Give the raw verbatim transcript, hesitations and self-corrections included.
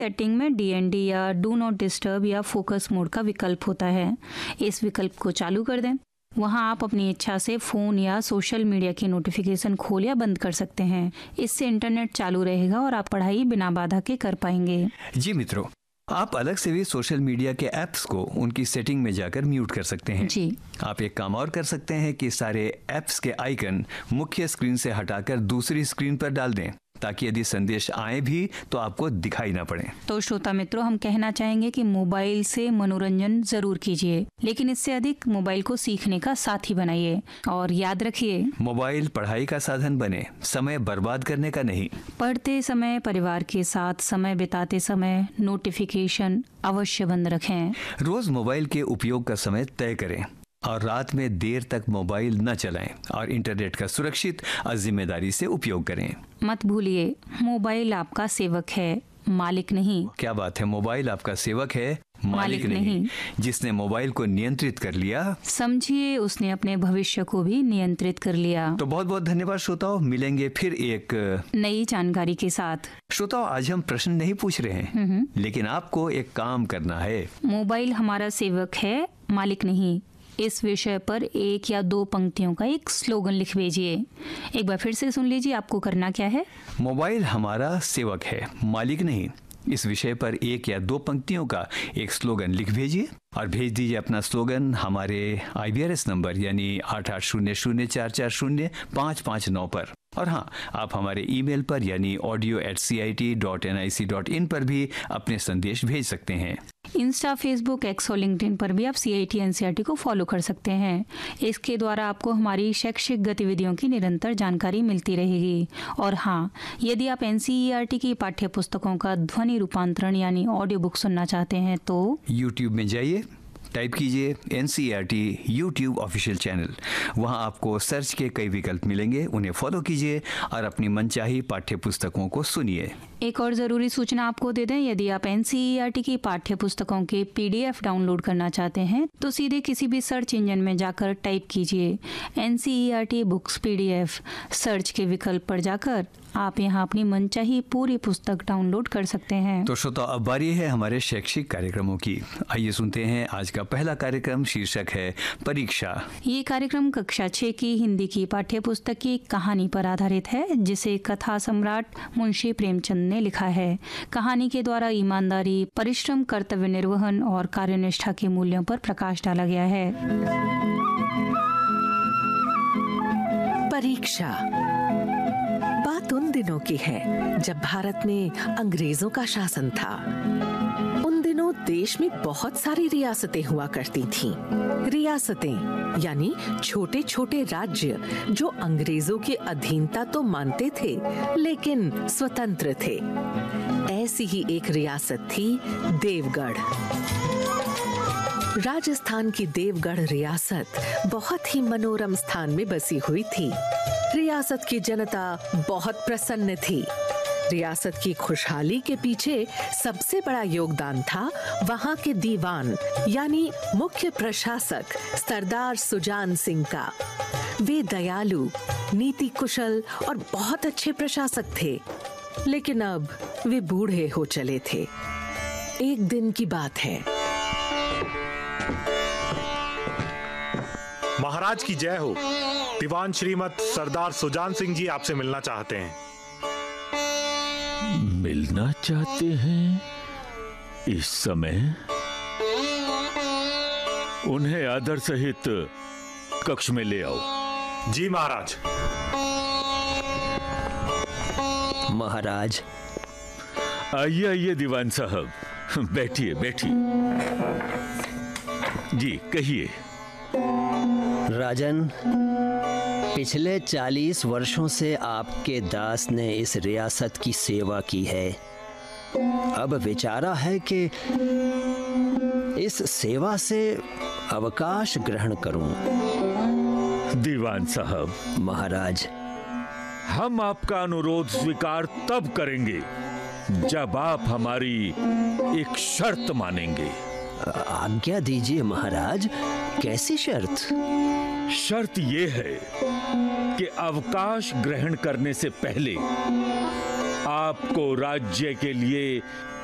Setting में D N D या do not disturb या फोकस मोड का विकल्प होता है। इस विकल्प को चालू कर दें। वहां आप अपनी इच्छा से फोन या सोशल मीडिया की नोटिफिकेशन खोल या बंद कर सकते हैं। इससे इंटरनेट चालू रहेगा और आप पढ़ाई बिना बाधा के कर पाएंगे। जी मित्रों, आप अलग से भी सोशल मीडिया के ऐप्स को उनकी सेटिंग में जाकर म्यूट कर सकते हैं। जी। आप एक काम और कर सकते हैं कि सारे ऐप्स के आइकन मुख्य स्क्रीन से हटाकर दूसरी स्क्रीन पर डाल दें, ताकि यदि संदेश आए भी तो आपको दिखाई ना पड़े। तो श्रोता मित्रों, हम कहना चाहेंगे कि मोबाइल से मनोरंजन जरूर कीजिए, लेकिन इससे अधिक मोबाइल को सीखने का साथी बनाइए। और याद रखिए, मोबाइल पढ़ाई का साधन बने, समय बर्बाद करने का नहीं। पढ़ते समय परिवार के साथ समय बिताते समय नोटिफिकेशन अवश्य बंद रखें। रोज मोबाइल के उपयोग का समय तय करें और रात में देर तक मोबाइल न चलाएं और इंटरनेट का सुरक्षित और जिम्मेदारी से उपयोग करें। मत भूलिए, मोबाइल आपका सेवक है, मालिक नहीं। क्या बात है, मोबाइल आपका सेवक है, मालिक, मालिक नहीं।, नहीं। जिसने मोबाइल को नियंत्रित कर लिया, समझिए उसने अपने भविष्य को भी नियंत्रित कर लिया। तो बहुत बहुत धन्यवाद श्रोताओं, मिलेंगे फिर एक नई जानकारी के साथ। श्रोताओं, आज हम प्रश्न नहीं पूछ रहे हैं, लेकिन आपको एक काम करना है। मोबाइल हमारा सेवक है, मालिक नहीं। इस विषय पर एक या दो पंक्तियों का एक स्लोगन लिख भेजिए। एक बार फिर से सुन लीजिए, आपको करना क्या है। मोबाइल हमारा सेवक है, मालिक नहीं। इस विषय पर एक या दो पंक्तियों का एक स्लोगन लिख भेजिए और भेज दीजिए अपना स्लोगन हमारे आई बी आर एस नंबर यानी आठ आठ शून्य शून्य चार चार शून्य पाँच पाँच नौ पर। और हाँ, आप हमारे ईमेल पर यानी audio eight C I T dot N I C dot in पर भी अपने संदेश भेज सकते हैं। इंस्टा, फेसबुक, एक्स और लिंक्डइन पर भी आप सी I T N C E R T को फॉलो कर सकते हैं। इसके द्वारा आपको हमारी शैक्षिक गतिविधियों की निरंतर जानकारी मिलती रहेगी। और हाँ, यदि आप N C E R T की पाठ्य पुस्तकों का ध्वनि रूपांतरण यानी ऑडियो बुक सुनना चाहते हैं तो यूट्यूब में जाइए, टाइप कीजिए N C E R T YouTube official channel. वहां आपको सर्च के कई विकल्प मिलेंगे, उन्हें फॉलो कीजिए और अपनी मनचाही पाठ्य पुस्तकों को सुनिए। एक और ज़रूरी सूचना आपको दे दें, यदि आप N C E R T की पाठ्य पुस्तकों के पी डी एफ डाउनलोड करना चाहते हैं तो सीधे किसी भी सर्च इंजन में जाकर टाइप कीजिए N C E R T books P D F. Search के विकल्प पर जाकर आप यहां अपनी मनचाही पूरी पुस्तक डाउनलोड कर सकते हैं। तो श्रोता, अब बारी है हमारे शैक्षिक कार्यक्रमों की। आइए सुनते हैं आज का पहला कार्यक्रम, शीर्षक है परीक्षा। ये कार्यक्रम कक्षा छह की हिंदी की पाठ्य पुस्तक की कहानी पर आधारित है, जिसे कथा सम्राट मुंशी प्रेमचंद ने लिखा है। कहानी के द्वारा ईमानदारी, परिश्रम, कर्तव्य निर्वहन और कार्यनिष्ठा के मूल्यों पर प्रकाश डाला गया है। परीक्षा बात उन दिनों की है जब भारत में अंग्रेजों का शासन था। उन दिनों देश में बहुत सारी रियासतें हुआ करती थीं। रियासतें यानी छोटे छोटे राज्य जो अंग्रेजों की अधीनता तो मानते थे लेकिन स्वतंत्र थे। ऐसी ही एक रियासत थी देवगढ़। राजस्थान की देवगढ़ रियासत बहुत ही मनोरम स्थान में बसी हुई थी। रियासत की जनता बहुत प्रसन्न थी। रियासत की खुशहाली के पीछे सबसे बड़ा योगदान था वहाँ के दीवान यानी मुख्य प्रशासक सरदार सुजान सिंह का। वे दयालु, नीति कुशल और बहुत अच्छे प्रशासक थे, लेकिन अब वे बूढ़े हो चले थे। एक दिन की बात है। महाराज की जय हो। दीवान श्रीमत सरदार सुजान सिंह जी आपसे मिलना चाहते हैं। मिलना चाहते हैं? इस समय उन्हें आदर सहित कक्ष में ले आओ। जी महाराज। महाराज। आइए आइए दीवान साहब, बैठिए बैठिए। जी कहिए। राजन, पिछले चालीस वर्षों से आपके दास ने इस रियासत की सेवा की है। अब विचारा है कि इस सेवा से अवकाश ग्रहण करूं। दीवान साहब। महाराज। हम आपका अनुरोध स्वीकार तब करेंगे जब आप हमारी एक शर्त मानेंगे। आज्ञा दीजिए महाराज, कैसी शर्त? शर्त ये है कि अवकाश ग्रहण करने से पहले आपको राज्य के लिए